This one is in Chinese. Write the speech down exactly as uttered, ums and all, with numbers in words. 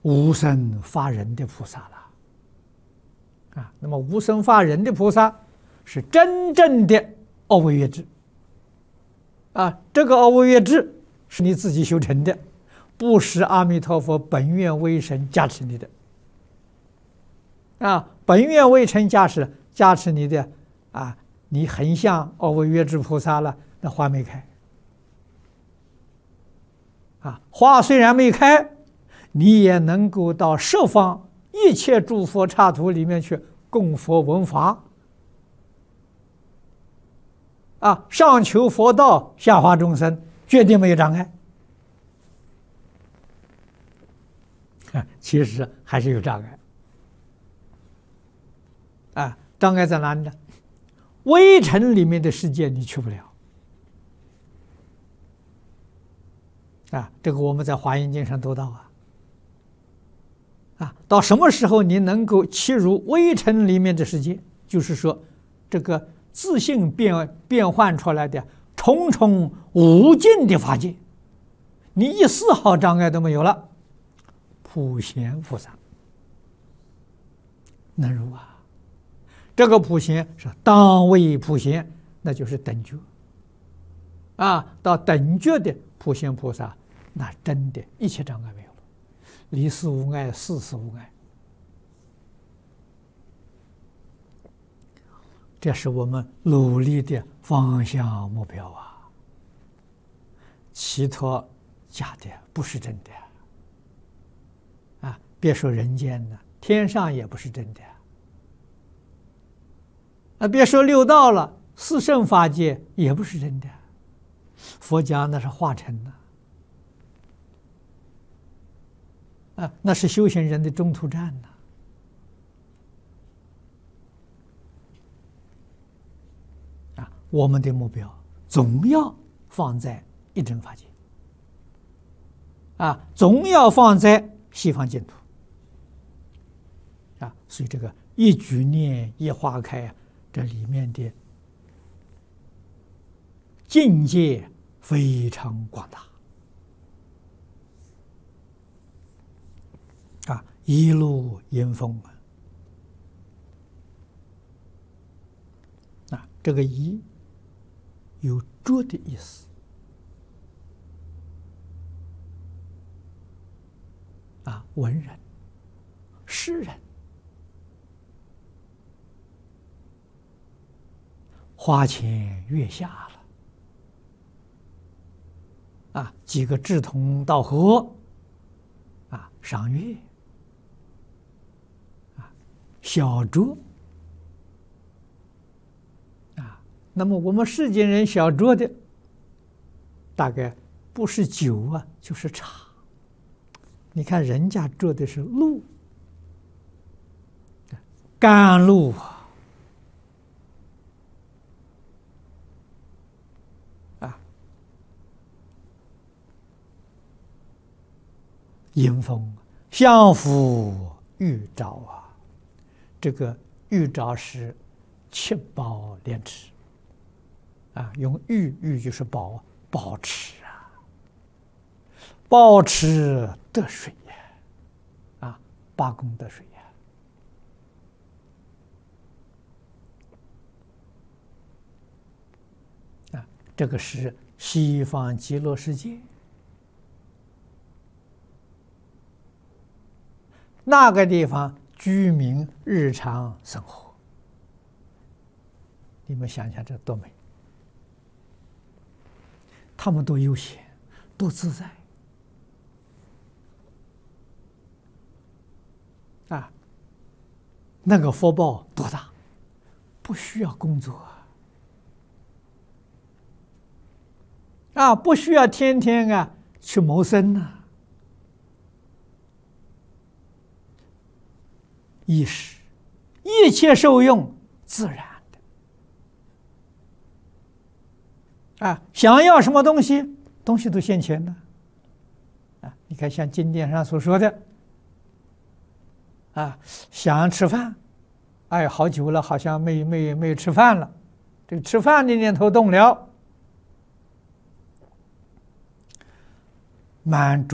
无生发人的菩萨了啊。那么无生发人的菩萨是真正的阿惟越致啊，这个阿惟越致是你自己修成的，不是阿弥陀佛本愿威神加持你的啊。本愿威神加持加持你的啊，你很像阿惟越致菩萨了，那花没开啊。花虽然没开，你也能够到十方一切诸佛刹土里面去供佛闻法啊，上求佛道，下化众生，绝对没有障碍啊。其实还是有障碍啊，障碍在哪里呢？微尘里面的世界你去不了啊，这个我们在华严经上读到啊。啊，到什么时候你能够切入微尘里面的世界？就是说，这个自性变变换出来的重重无尽的法界，你一丝毫障碍都没有了。普贤菩萨能入啊！这个普贤是当为普贤，那就是等觉啊。到等觉的普贤菩萨，那真的一切障碍没有。离世无碍，世事无碍，这是我们努力的方向目标啊！其他假的，不是真的啊！别说人间了，天上也不是真的啊！别说六道了，四圣法界也不是真的，佛家那是化成的。啊，那是修行人的中途站呐！啊，我们的目标总要放在一真法界，啊，总要放在西方净土，啊，所以这个一举念一花开啊，这里面的境界非常广大。啊，一路迎风啊！啊，这个“一”有拙的意思啊，文人、诗人，花前月下了啊，几个志同道合啊，赏月。小酌啊，那么我们世间人小酌的，大概不是酒啊，就是茶。你看人家酌的是露，甘露啊，啊，迎风相扶玉照啊。这个玉照是七宝莲池啊，用玉玉就是宝宝池啊，宝池得水呀，啊，八功德水呀，啊，这个是西方极乐世界，那个地方。居民日常生活，你们想想这多美！他们多悠闲，多自在啊！那个福报多大，不需要工作啊，不需要天天啊去谋生呐、啊。衣食一切受用自然的啊！想要什么东西，东西都现前的啊！你看，像经典上所说的啊，想吃饭，哎，好久了，好像没没没吃饭了，这个吃饭的念头动了，满足。